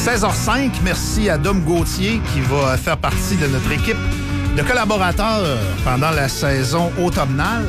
16h05, merci à Dom Gauthier qui va faire partie de notre équipe de collaborateurs pendant la saison automnale.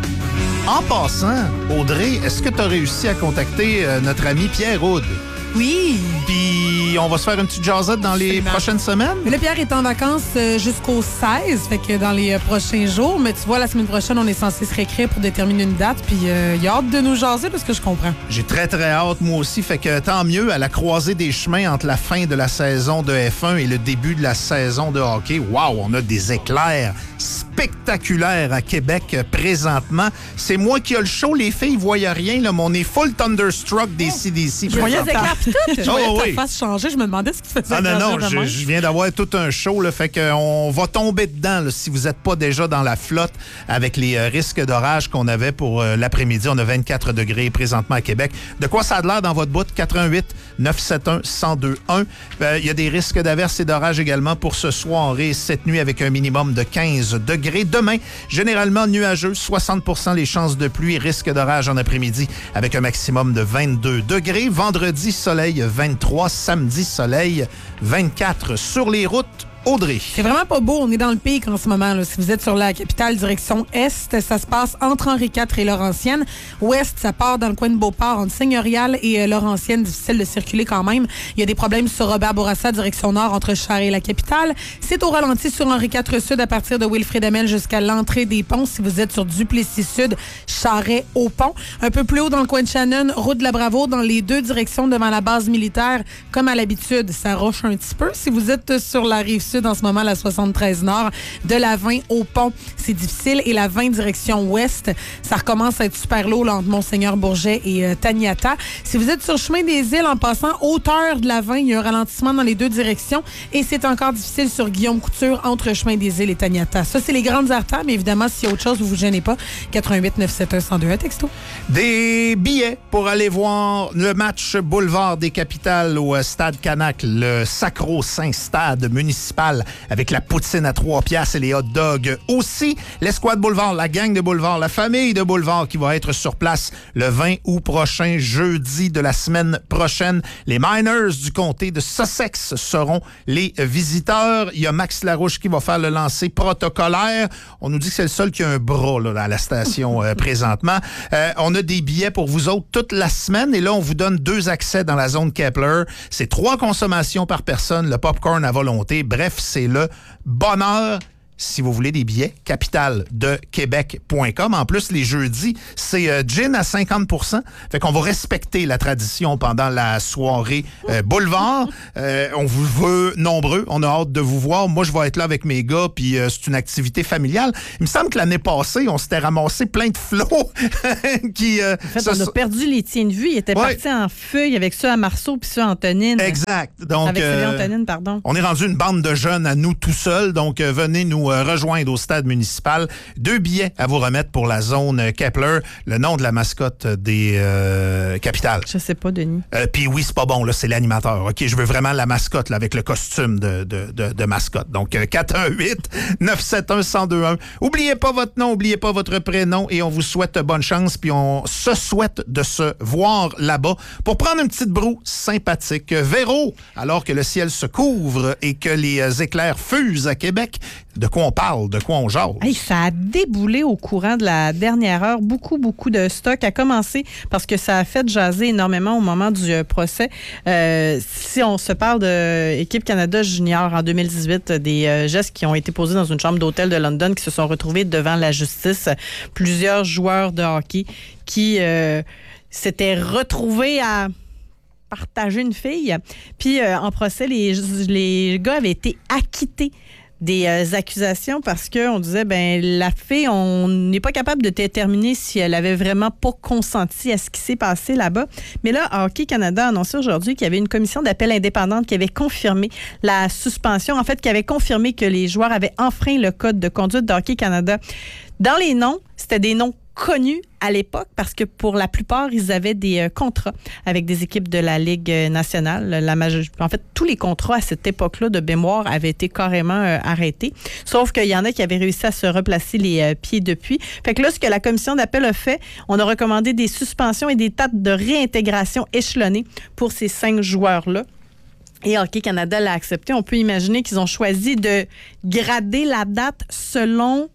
En passant, Audrey, est-ce que tu as réussi à contacter notre ami Pierre Houde? Oui. Puis on va se faire une petite jasette dans les prochaines semaines? Mais là, Pierre est en vacances jusqu'au 16, fait que dans les prochains jours. Mais tu vois, la semaine prochaine, on est censé se réécrire pour déterminer une date. Puis il a hâte de nous jaser, parce que je comprends. J'ai très, très hâte, moi aussi. Fait que tant mieux, à la croisée des chemins entre la fin de la saison de F1 et le début de la saison de hockey. Wow, on a des éclairs spectaculaires à Québec présentement. C'est moi qui ai le show. Les filles ne voient rien, là, mais on est full thunderstruck des CDC. Je voyais des éclairs pis tout. Je voyais ta oui. face changer. Je me demandais ce qui faisait. Ah non, je viens d'avoir tout un show. Là, fait qu'on va tomber dedans là, si vous n'êtes pas déjà dans la flotte avec les risques d'orage qu'on avait pour l'après-midi. On a 24 degrés présentement à Québec. De quoi ça a l'air dans votre bout? 88 971 1021. Il y a des risques d'averses et d'orage également pour ce soir et cette nuit avec un minimum de 15 degrés. Demain, généralement nuageux, 60 % les chances de pluie, risque d'orage en après-midi avec un maximum de 22 degrés. Vendredi, soleil 23, samedi, soleil 24. Sur les routes, Audrey. C'est vraiment pas beau. On est dans le pic en ce moment. Là. Si vous êtes sur la capitale, direction Est, ça se passe entre Henri IV et Laurentienne. Ouest, ça part dans le coin de Beauport, entre Seigneurial et Laurentienne. Difficile de circuler quand même. Il y a des problèmes sur Robert Bourassa, direction Nord, entre Charest et la capitale. C'est au ralenti sur Henri IV Sud à partir de Wilfrid Hamel jusqu'à l'entrée des ponts. Si vous êtes sur Duplessis Sud, Charest au pont. Un peu plus haut dans le coin de Shannon, route de la Bravo, dans les deux directions devant la base militaire. Comme à l'habitude, ça roche un petit peu. Si vous êtes sur la rive sud, en ce moment, la 73 Nord, de la 20 au pont, c'est difficile. Et la 20 direction ouest, ça recommence à être super lourd là, entre Monseigneur-Bourget et Taniata. Si vous êtes sur chemin des Îles, en passant hauteur de la 20, il y a un ralentissement dans les deux directions. Et c'est encore difficile sur Guillaume-Couture, entre chemin des Îles et Taniata. Ça, c'est les grandes artères, mais évidemment, s'il y a autre chose, vous vous gênez pas. 88 971 1021 texto. Des billets pour aller voir le match Boulevard des Capitales au Stade Canac, le sacro-saint stade municipal avec la poutine à 3 piastres et les hot dogs. Aussi, l'escouade Boulevard, la gang de Boulevard, la famille de Boulevard qui va être sur place le 20 août prochain, jeudi de la semaine prochaine. Les Miners du comté de Sussex seront les visiteurs. Il y a Max Larouche qui va faire le lancer protocolaire. On nous dit que c'est le seul qui a un bras là, à la station présentement. On a des billets pour vous autres toute la semaine et là, on vous donne 2 accès dans la zone Kepler. C'est 3 consommations par personne, le popcorn à volonté. Bref, c'est le bonheur. Si vous voulez des billets, capitaledequebec.com. En plus, les jeudis, c'est gin à 50 %. Fait qu'on va respecter la tradition pendant la soirée Boulevard. On vous veut nombreux. On a hâte de vous voir. Moi, je vais être là avec mes gars, puis c'est une activité familiale. Il me semble que l'année passée, on s'était ramassé plein de flots qui... en fait, on a perdu les tiens de vue. Ils étaient partis en feuille avec ceux à Marceau puis ceux à Antonine. Exact. Donc, avec ceux à Antonine, pardon. On est rendu une bande de jeunes à nous tout seuls. Donc, venez nous rejoindre au stade municipal. 2 billets à vous remettre pour la zone Kepler. Le nom de la mascotte des Capitales. Je sais pas, Denis. Puis oui, c'est pas bon, là, c'est l'animateur. OK, je veux vraiment la mascotte là, avec le costume de mascotte. Donc, 418-971-1021. Oubliez pas votre nom, oubliez pas votre prénom et on vous souhaite bonne chance. Puis on se souhaite de se voir là-bas pour prendre une petite broue sympathique. Véro, alors que le ciel se couvre et que les éclairs fusent à Québec, de quoi on parle, de quoi on jase? Hey, ça a déboulé au courant de la dernière heure. Beaucoup de stock a commencé parce que ça a fait jaser énormément au moment du procès. Si on se parle de Équipe Canada Junior en 2018, des gestes qui ont été posés dans une chambre d'hôtel de London qui se sont retrouvés devant la justice. Plusieurs joueurs de hockey qui s'étaient retrouvés à partager une fille. Puis en procès, les gars avaient été acquittés des accusations parce qu'on disait, la fille, on n'est pas capable de déterminer si elle avait vraiment pas consenti à ce qui s'est passé là-bas. Mais là, Hockey Canada a annoncé aujourd'hui qu'il y avait une commission d'appel indépendante qui avait confirmé la suspension, en fait, qui avait confirmé que les joueurs avaient enfreint le code de conduite de Hockey Canada. Dans les noms, c'était des noms connus à l'époque parce que pour la plupart, ils avaient des contrats avec des équipes de la Ligue nationale. En fait, tous les contrats à cette époque-là de mémoire avaient été carrément arrêtés. Sauf qu'il y en a qui avaient réussi à se replacer les pieds depuis. Fait que là, ce que la commission d'appel a fait, on a recommandé des suspensions et des dates de réintégration échelonnées pour ces 5 joueurs-là. Et Hockey Canada l'a accepté. On peut imaginer qu'ils ont choisi de grader la date selon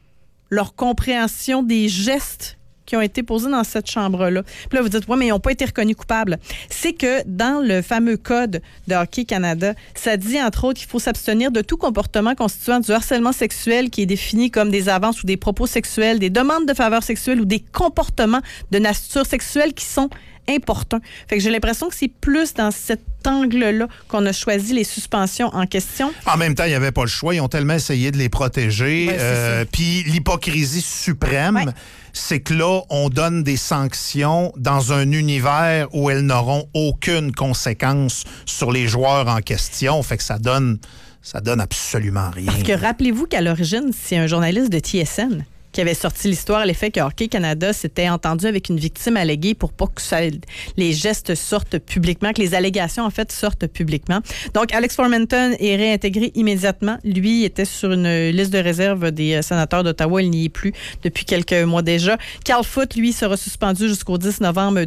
leur compréhension des gestes qui ont été posés dans cette chambre-là. Puis là, vous dites, ouais, mais ils n'ont pas été reconnus coupables. C'est que dans le fameux code de Hockey Canada, ça dit, entre autres, qu'il faut s'abstenir de tout comportement constituant du harcèlement sexuel qui est défini comme des avances ou des propos sexuels, des demandes de faveur sexuelle ou des comportements de nature sexuelle qui sont importants. Fait que j'ai l'impression que c'est plus dans cet angle-là qu'on a choisi les suspensions en question. En même temps, il n'y avait pas le choix. Ils ont tellement essayé de les protéger. Puis l'hypocrisie suprême, c'est que là, on donne des sanctions dans un univers où elles n'auront aucune conséquence sur les joueurs en question. Fait que ça donne absolument rien. Parce que rappelez-vous qu'à l'origine, c'est un journaliste de TSN qui avait sorti l'histoire à l'effet que Hockey Canada s'était entendu avec une victime alléguée pour pas que les gestes sortent publiquement, que les allégations, en fait, sortent publiquement. Donc, Alex Formenton est réintégré immédiatement. Lui était sur une liste de réserve des sénateurs d'Ottawa. Il n'y est plus depuis quelques mois déjà. Carl Foote, lui, sera suspendu jusqu'au 10 novembre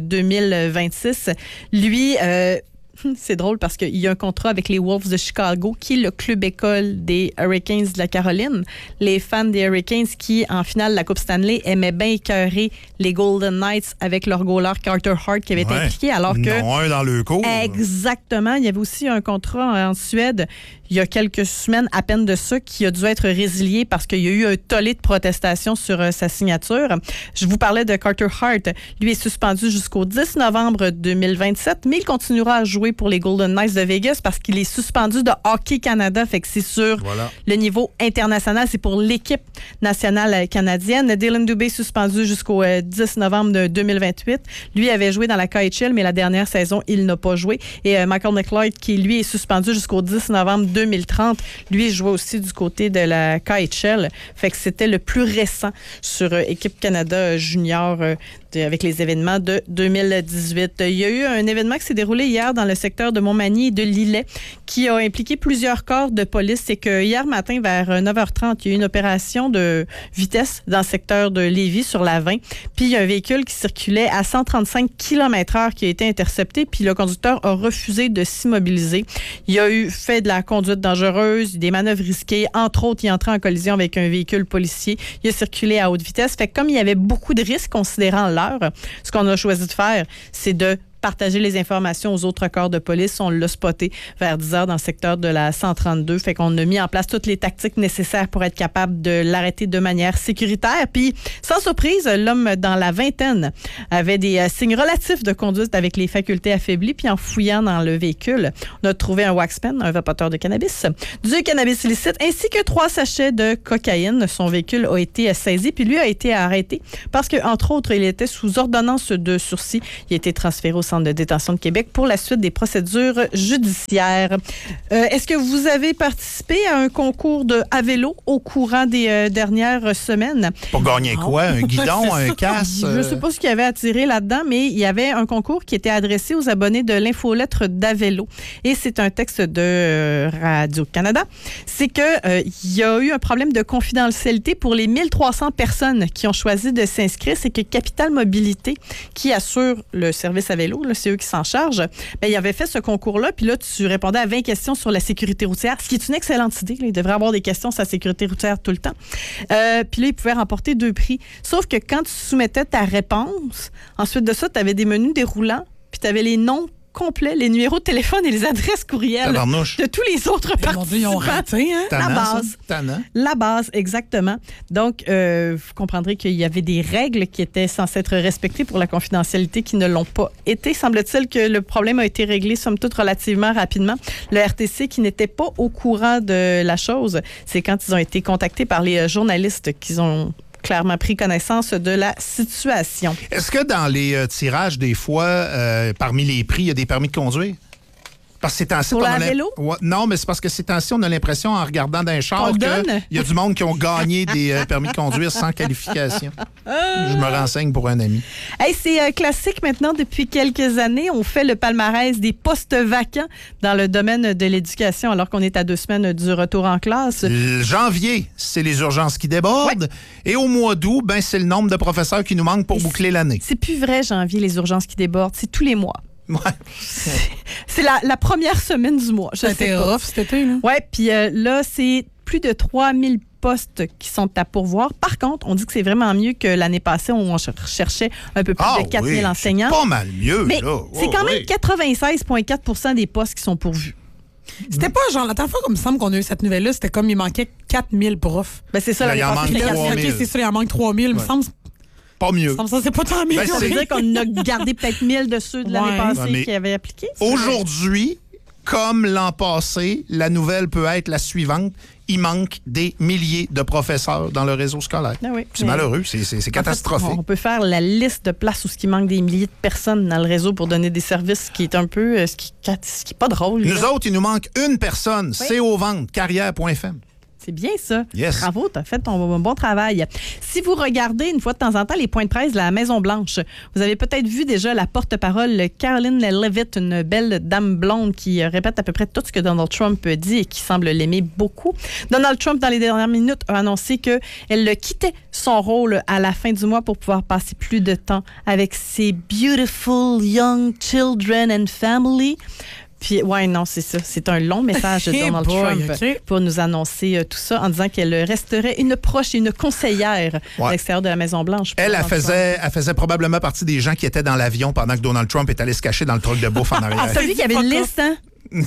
2026. Lui... c'est drôle parce qu'il y a un contrat avec les Wolves de Chicago, qui est le club école des Hurricanes de la Caroline. Les fans des Hurricanes qui, en finale de la Coupe Stanley, aimaient bien écœurer les Golden Knights avec leur goaler Carter Hart qui avait été impliqué. Alors que, non, un dans le cours. Exactement. Il y avait aussi un contrat en Suède il y a quelques semaines à peine de ça qui a dû être résilié parce qu'il y a eu un tollé de protestation sur sa signature. Je vous parlais de Carter Hart. Lui est suspendu jusqu'au 10 novembre 2027, mais il continuera à jouer pour les Golden Knights de Vegas parce qu'il est suspendu de Hockey Canada. Fait que c'est sur le niveau international. C'est pour l'équipe nationale canadienne. Dylan Dubé suspendu jusqu'au 10 novembre 2028. Lui avait joué dans la KHL, mais la dernière saison, il n'a pas joué. Et Michael McLeod, qui lui est suspendu jusqu'au 10 novembre 2030. Lui, il jouait aussi du côté de la KHL. Fait que c'était le plus récent sur Équipe Canada junior avec les événements de 2018. Il y a eu un événement qui s'est déroulé hier dans le secteur de Montmagny et de Lillet qui a impliqué plusieurs corps de police. C'est que hier matin, vers 9h30, il y a eu une opération de vitesse dans le secteur de Lévis sur la 20. Puis il y a un véhicule qui circulait à 135 km/h qui a été intercepté. Puis le conducteur a refusé de s'immobiliser. Il a eu fait de la conduite dangereuse, des manœuvres risquées. Entre autres, il est entré en collision avec un véhicule policier. Il a circulé à haute vitesse. Fait que comme il y avait beaucoup de risques considérant l'heure, ce qu'on a choisi de faire, c'est de partager les informations aux autres corps de police. On l'a spoté vers 10 heures dans le secteur de la 132. Fait qu'on a mis en place toutes les tactiques nécessaires pour être capable de l'arrêter de manière sécuritaire. Puis, sans surprise, l'homme dans la vingtaine avait des signes relatifs de conduite avec les facultés affaiblies. Puis, en fouillant dans le véhicule, on a trouvé un wax pen, un vapoteur de cannabis, du cannabis illicite, ainsi que 3 sachets de cocaïne. Son véhicule a été saisi, puis lui a été arrêté parce que, entre autres, il était sous ordonnance de sursis. Il a été transféré au centre de détention de Québec pour la suite des procédures judiciaires. Est-ce que vous avez participé à un concours à vélo au courant des dernières semaines? Pour gagner quoi? Un guidon, un casque? Je ne sais pas ce qu'il y avait à tirer là-dedans, mais il y avait un concours qui était adressé aux abonnés de l'infolettre d'Avélo. Et c'est un texte de Radio-Canada. C'est qu'il y a eu un problème de confidentialité pour les 1300 personnes qui ont choisi de s'inscrire. C'est que Capital Mobilité, qui assure le service à vélo, là, c'est eux qui s'en chargent, bien, ils avaient fait ce concours-là, puis là, tu répondais à 20 questions sur la sécurité routière, ce qui est une excellente idée. Là. Il devrait avoir des questions sur la sécurité routière tout le temps. Puis là, ils pouvaient remporter 2 prix. Sauf que quand tu soumettais ta réponse, ensuite de ça, tu avais des menus déroulants, puis tu avais les noms complets, les numéros de téléphone et les adresses courriels de tous les autres participants. Ils ont raté, hein? La base. La base, exactement. Donc, vous comprendrez qu'il y avait des règles qui étaient censées être respectées pour la confidentialité qui ne l'ont pas été. Semble-t-il que le problème a été réglé, somme toute, relativement rapidement. Le RTC, qui n'était pas au courant de la chose, c'est quand ils ont été contactés par les journalistes qu'ils ont clairement pris connaissance de la situation. Est-ce que dans les tirages, des fois, parmi les prix, il y a des permis de conduire? Parce que c'est ainsi pour la vélo? Ouais, non, mais c'est parce que c'est ainsi on a l'impression, en regardant d'un char, qu'il y a du monde qui ont gagné des permis de conduire sans qualification. Je me renseigne pour un ami. Hey, c'est classique maintenant. Depuis quelques années, on fait le palmarès des postes vacants dans le domaine de l'éducation, alors qu'on est à 2 semaines du retour en classe. Janvier, c'est les urgences qui débordent. Ouais. Et au mois d'août, ben, c'est le nombre de professeurs qui nous manquent pour boucler l'année. C'est plus vrai, janvier, les urgences qui débordent. C'est tous les mois. Ouais. C'est la première semaine du mois. C'était rough cet été, là. Oui, puis là, c'est plus de 3000 postes qui sont à pourvoir. Par contre, on dit que c'est vraiment mieux que l'année passée où on cherchait un peu plus de 4000 enseignants. C'est pas mal mieux, mais là. c'est quand même 96,4% des postes qui sont pourvus. C'était pas genre, la dernière fois, comme il me semble qu'on a eu cette nouvelle-là, c'était comme il manquait 4000 profs. Ben c'est ça, là, il en manque 3000. OK, c'est ça, il en manque 3000. Il me semble pas mieux. ça, c'est pas tant mieux. Ça veut dire qu'on a gardé peut-être 1000 de ceux de l'année passée qui avaient appliqué. Aujourd'hui, comme l'an passé, la nouvelle peut être la suivante. Il manque des milliers de professeurs dans le réseau scolaire. Ah oui, c'est malheureux, c'est catastrophique. On peut faire la liste de places où il manque des milliers de personnes dans le réseau pour donner des services, ce qui est un peu ce qui est pas drôle. Nous autres, il nous manque une personne. Oui. C'est aux ventes, carrière.fm. C'est bien ça. Yes. Bravo, tu as fait ton bon travail. Si vous regardez une fois de temps en temps les points de presse de la Maison-Blanche, vous avez peut-être vu déjà la porte-parole Caroline Leavitt, une belle dame blonde qui répète à peu près tout ce que Donald Trump dit et qui semble l'aimer beaucoup. Donald Trump, dans les dernières minutes, a annoncé qu'elle quittait son rôle à la fin du mois pour pouvoir passer plus de temps avec ses beautiful young children and family. Puis, ouais, non, c'est ça. C'est un long message de Donald Trump pour nous annoncer tout ça en disant qu'elle resterait une proche et une conseillère à l'extérieur de la Maison-Blanche. Elle faisait probablement partie des gens qui étaient dans l'avion pendant que Donald Trump est allé se cacher dans le truck de bouffe en arrière. Ah, t'as vu qu'il y avait une liste, hein?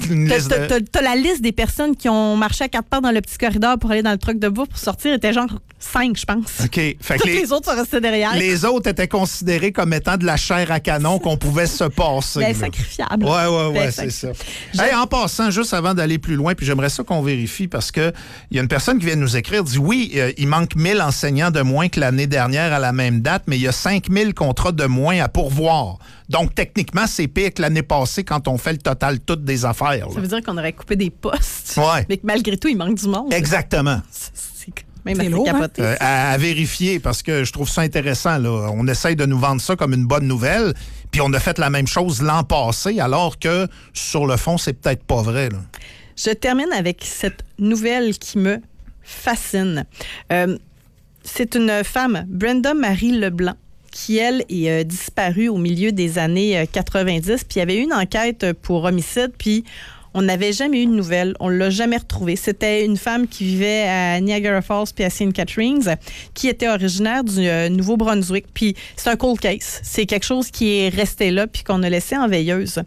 T'as la liste des personnes qui ont marché à 4 pattes dans le petit corridor pour aller dans le truck de bouffe pour sortir. Était genre 5, je pense. OK. Fait que les autres sont restés derrière. Les autres étaient considérés comme étant de la chair à canon qu'on pouvait se passer. Ben, sacrifiable. Ouais, c'est ça. Hey, en passant, juste avant d'aller plus loin, puis j'aimerais ça qu'on vérifie parce que il y a une personne qui vient de nous écrire, dit oui, il manque 1000 enseignants de moins que l'année dernière à la même date, mais il y a 5000 contrats de moins à pourvoir. Donc, techniquement, c'est pire que l'année passée quand on fait le total toutes des affaires. Là. Ça veut dire qu'on aurait coupé des postes, mais que malgré tout, il manque du monde. Exactement. C'est même assez capoté. À vérifier, parce que je trouve ça intéressant. Là. On essaye de nous vendre ça comme une bonne nouvelle, puis on a fait la même chose l'an passé, alors que, sur le fond, c'est peut-être pas vrai. Là. Je termine avec cette nouvelle qui me fascine. C'est une femme, Brenda Marie Leblanc, qui, elle, est disparue au milieu des années 90. Puis il y avait eu une enquête pour homicide, puis on n'avait jamais eu de nouvelles. On ne l'a jamais retrouvée. C'était une femme qui vivait à Niagara Falls puis à St. Catharines, qui était originaire du Nouveau-Brunswick. Puis c'est un cold case. C'est quelque chose qui est resté là puis qu'on a laissé en veilleuse.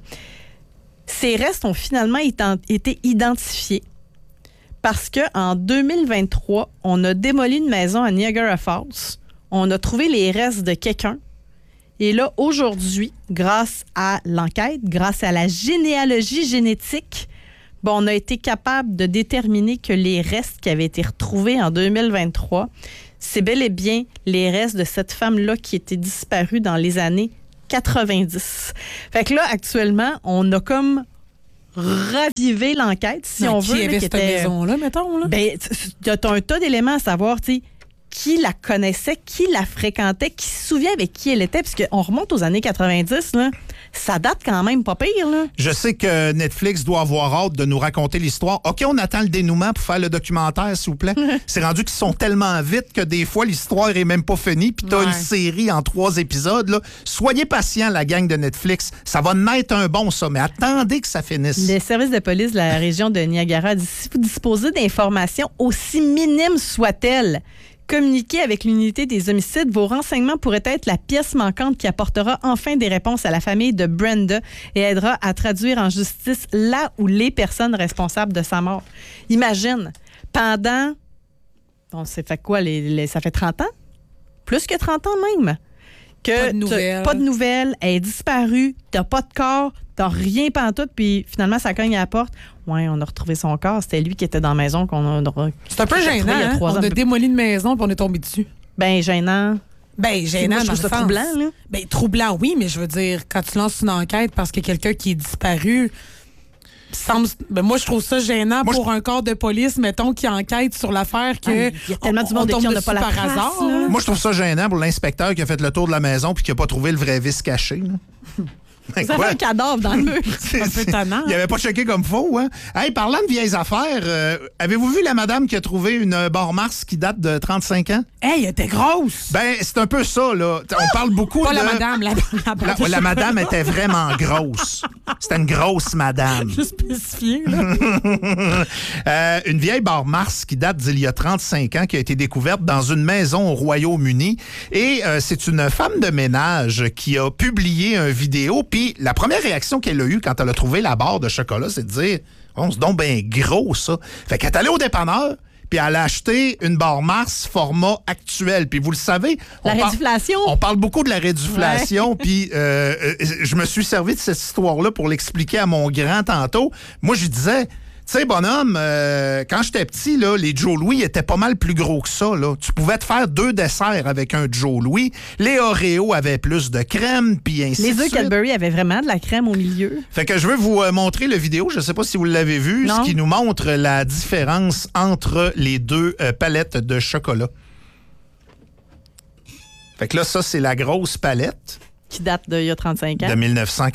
Ces restes ont finalement été identifiés parce qu'en 2023, on a démoli une maison à Niagara Falls. On a trouvé les restes de quelqu'un. Et là, aujourd'hui, grâce à l'enquête, grâce à la généalogie génétique, on a été capable de déterminer que les restes qui avaient été retrouvés en 2023, c'est bel et bien les restes de cette femme-là qui était disparue dans les années 90. Fait que là, actuellement, on a comme ravivé l'enquête, si on veut. Qui avait cette maison-là, mettons? Là? Ben, t'as un tas d'éléments à savoir, tu sais, qui la connaissait, qui la fréquentait, qui se souvient avec qui elle était, parce qu'on remonte aux années 90, là, ça date quand même pas pire. Là. Je sais que Netflix doit avoir hâte de nous raconter l'histoire. OK, on attend le dénouement pour faire le documentaire, s'il vous plaît. C'est rendu qu'ils sont tellement vite que des fois, l'histoire est même pas finie, puis t'as une série en 3 épisodes. Là. Soyez patients, la gang de Netflix. Ça va naître un bon, ça, mais attendez que ça finisse. Le service de police de la région de Niagara dit, si vous disposez d'informations aussi minimes soient-elles, communiquez avec l'unité des homicides. Vos renseignements pourraient être la pièce manquante qui apportera enfin des réponses à la famille de Brenda et aidera à traduire en justice la ou les personnes responsables de sa mort. Imagine, pendant... On s'est fait quoi? Ça fait 30 ans? Plus que 30 ans même. Que pas de nouvelles, elle est disparue, t'as pas de corps, t'as rien pantoute, puis finalement, ça cogne à la porte. Ouais, on a retrouvé son corps. C'était lui qui était dans la maison qu'on a... C'est un peu gênant, hein? On a démoli une maison puis on est tombé dessus. Ben, gênant. Ben, gênant, moi, je trouve ça troublant, là. Ben, troublant, oui, mais je veux dire, quand tu lances une enquête parce que quelqu'un qui est disparu... moi, je trouve ça gênant pour un corps de police, mettons, qui enquête sur l'affaire que il y a tellement du monde de qui on n'a pas la trace, hasard. Moi, je trouve ça gênant pour l'inspecteur qui a fait le tour de la maison puis qui n'a pas trouvé le vrai vice caché. Ben, Ça fait un cadavre dans le mur. C'est un peu tannant. Il avait pas checké comme faux, hein? Hey, parlant de vieilles affaires, avez-vous vu la madame qui a trouvé une barre Mars qui date de 35 ans? Hey, elle était grosse! Ben, c'est un peu ça, là. On parle beaucoup Pas de... la madame, La madame était vraiment grosse. C'était une grosse madame. Je spécifié, là. Une vieille barre Mars qui date d'il y a 35 ans, qui a été découverte dans une maison au Royaume-Uni. Et c'est une femme de ménage qui a publié une vidéo. Puis la première réaction qu'elle a eue quand elle a trouvé la barre de chocolat, c'est de dire « Oh, c'est donc bien gros, ça. » Fait qu'elle est allée au dépanneur, puis elle a acheté une barre Mars format actuel. Puis vous le savez... La réduflation. On parle beaucoup de la réduflation, puis je me suis servi de cette histoire-là pour l'expliquer à mon grand tantôt. Moi, je disais... Tu sais, bonhomme, quand j'étais petit, là, les Joe Louis étaient pas mal plus gros que ça. Là. Tu pouvais te faire 2 desserts avec un Joe Louis. Les Oreos avaient plus de crème, puis ainsi de suite. Les œufs Cadbury avaient vraiment de la crème au milieu. Fait que je veux vous montrer le vidéo. Je sais pas si vous l'avez vu. Non. Ce qui nous montre la différence entre les 2 palettes de chocolat. Fait que là, ça, c'est la grosse palette Qui date d'il y a 35 ans. de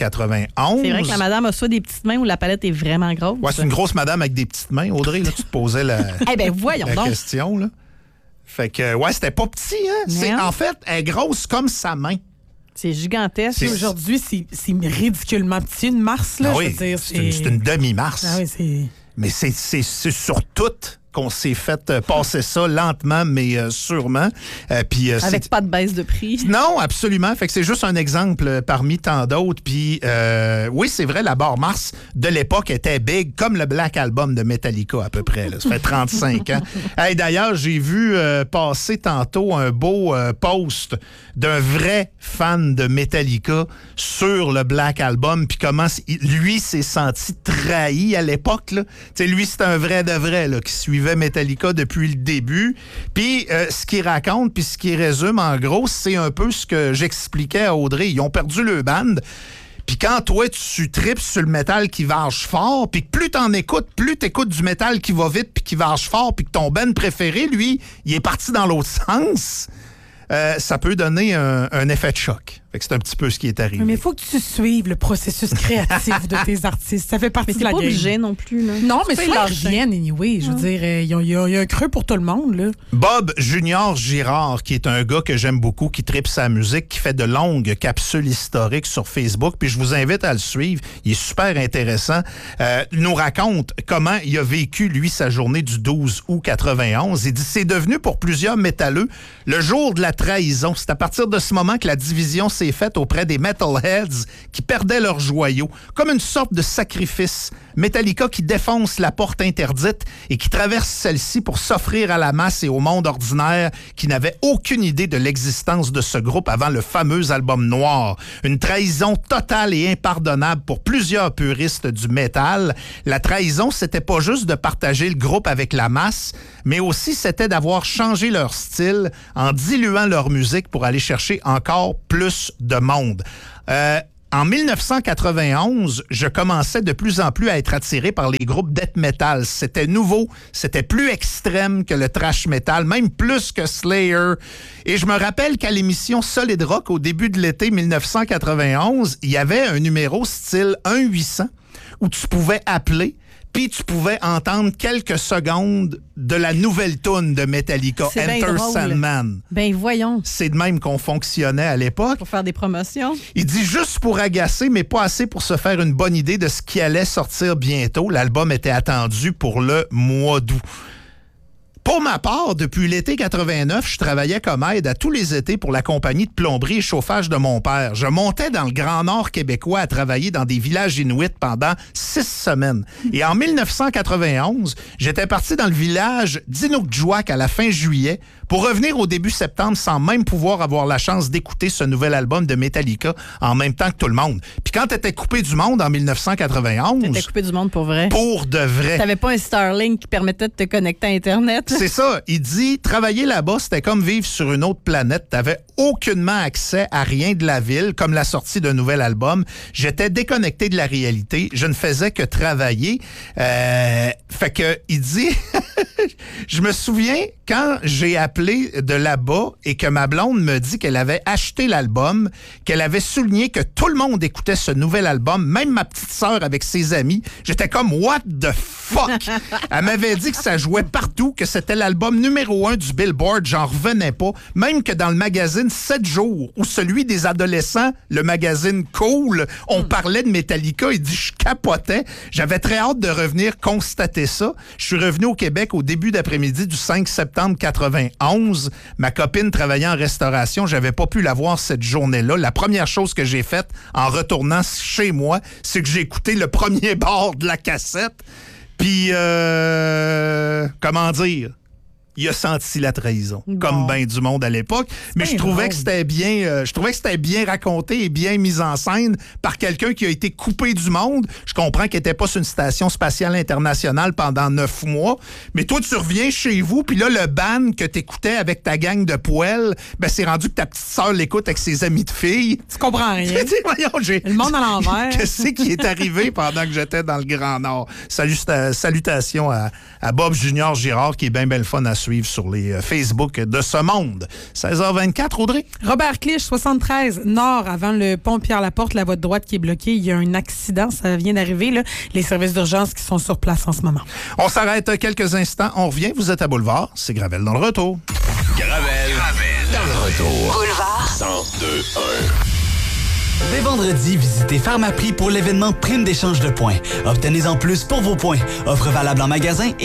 1991. C'est vrai que la madame a soit des petites mains ou la palette est vraiment grosse. Ouais, c'est une grosse madame avec des petites mains. Audrey, là, tu te posais la... Eh bien, voyons la donc. question, là. Fait que, ouais, c'était pas petit, hein? Non. En fait, elle est grosse comme sa main. C'est gigantesque. C'est- Aujourd'hui, c'est ridiculement petit, une Mars, là. Ah oui, je veux dire, c'est une demi-Mars. Ah oui, c'est... Mais c'est sur tout qu'on s'est fait passer ça lentement, mais sûrement. Puis, Avec pas de baisse de prix. Non, absolument. Fait que c'est juste un exemple parmi tant d'autres. Puis, oui, c'est vrai, la barre Mars de l'époque était big, comme le Black Album de Metallica, à peu près. Là. Ça fait 35 ans. Hey, d'ailleurs, j'ai vu passer tantôt un beau post d'un vrai fan de Metallica sur le Black Album, puis comment lui s'est senti trahi à l'époque. Là. Tu sais, lui, c'est un vrai de vrai là, qui suivait Metallica depuis le début. Puis ce qu'il raconte, puis ce qu'il résume en gros, c'est un peu ce que j'expliquais à Audrey. Ils ont perdu le band. Puis quand toi, tu tripes sur le métal qui varge fort, puis que plus t'en écoutes, plus t'écoutes du métal qui va vite puis qui varge fort, puis que ton band préféré, lui, il est parti dans l'autre sens, ça peut donner un effet de choc. Fait que c'est un petit peu ce qui est arrivé. Mais il faut que tu suives le processus créatif de tes artistes. Ça fait partie Mais de c'est la pas game. obligé non plus. Là. Non, mais Tu peux c'est y leur lâcher. hygiène, anyway. Je veux dire, il y a un creux pour tout le monde, là. Bob Junior Girard, qui est un gars que j'aime beaucoup, qui tripe sa musique, qui fait de longues capsules historiques sur Facebook, puis je vous invite à le suivre. Il est super intéressant. Nous raconte comment il a vécu, lui, sa journée du 12 août 91. Il dit, c'est devenu pour plusieurs métalleux le jour de la trahison. C'est à partir de ce moment que la division s'est faite auprès des metalheads qui perdaient leurs joyaux, comme une sorte de sacrifice. Metallica qui défonce la porte interdite et qui traverse celle-ci pour s'offrir à la masse et au monde ordinaire qui n'avait aucune idée de l'existence de ce groupe avant le fameux album noir. Une trahison totale et impardonnable pour plusieurs puristes du métal. La trahison, c'était pas juste de partager le groupe avec la masse, mais aussi c'était d'avoir changé leur style en diluant leur musique pour aller chercher encore plus de monde. En 1991, je commençais de plus en plus à être attiré par les groupes death metal. C'était nouveau, c'était plus extrême que le thrash metal, même plus que Slayer. Et je me rappelle qu'à l'émission Solid Rock, au début de l'été 1991, il y avait un numéro style 1-800 où tu pouvais appeler, puis tu pouvais entendre quelques secondes de la nouvelle toune de Metallica, C'est bien Enter drôle. Sandman. Ben voyons, C'est de même qu'on fonctionnait à l'époque. pour faire des promotions. Il dit juste pour agacer, mais pas assez pour se faire une bonne idée de ce qui allait sortir bientôt. L'album était attendu pour le mois d'août. Pour ma part, depuis l'été 89, je travaillais comme aide à tous les étés pour la compagnie de plomberie et chauffage de mon père. Je montais dans le Grand Nord québécois à travailler dans des villages inuits pendant 6 semaines. Et en 1991, j'étais parti dans le village d'Inukjuak à la fin juillet pour revenir au début septembre sans même pouvoir avoir la chance d'écouter ce nouvel album de Metallica en même temps que tout le monde. Puis quand t'étais coupé du monde en 1991... T'étais coupé du monde pour vrai. Pour de vrai. T'avais pas un Starlink qui permettait de te connecter à Internet. C'est ça. Il dit, travailler là-bas, c'était comme vivre sur une autre planète. T'avais aucunement accès à rien de la ville, comme la sortie d'un nouvel album. J'étais déconnecté de la réalité. Je ne faisais que travailler. Fait que, il dit, Je me souviens quand j'ai appelé de là-bas et que ma blonde me dit qu'elle avait acheté l'album, qu'elle avait souligné que tout le monde écoutait ce nouvel album, même ma petite sœur avec ses amis. J'étais comme, what the fuck? Elle m'avait dit que ça jouait partout, que c'était l'album numéro 1 du Billboard. J'en revenais pas. Même que dans le magazine 7 jours, ou celui des adolescents, le magazine Cool, on parlait de Metallica. Il dit, je capotais. J'avais très hâte de revenir constater ça. Je suis revenu au Québec au début d'après-midi du 5 septembre 91. Ma copine travaillait en restauration. J'avais pas pu la voir cette journée-là. La première chose que j'ai faite en retournant chez moi, c'est que j'ai écouté le premier bord de la cassette. Puis, comment dire? Il a senti la trahison, comme bien du monde à l'époque. Mais je trouvais que c'était bien, bien raconté et bien mis en scène par quelqu'un qui a été coupé du monde. Je comprends qu'il n'était pas sur une station spatiale internationale pendant 9 mois. Mais toi, tu reviens chez vous, puis là, le band que t'écoutais avec ta gang de poêles, ben, c'est rendu que ta petite sœur l'écoute avec ses amis de filles. Tu comprends rien. Voyons, le monde à l'envers. Qu'est-ce qui est arrivé pendant que j'étais dans le Grand Nord? Salutations à Bob Junior Girard, qui est bien le fun à suivre sur les Facebook de ce monde. 16h24, Audrey. Robert Clich, 73, nord, avant le pont Pierre-Laporte, la voie de droite qui est bloquée. Il y a un accident, ça vient d'arriver, là. Les services d'urgence qui sont sur place en ce moment. On s'arrête quelques instants, on revient. Vous êtes à Boulevard, c'est Gravel dans le retour. Gravel dans le retour. Boulevard 102.1. Dès vendredi, visitez Pharmaprix pour l'événement Prime d'échange de points. Obtenez en plus pour vos points. Offre valable en magasin et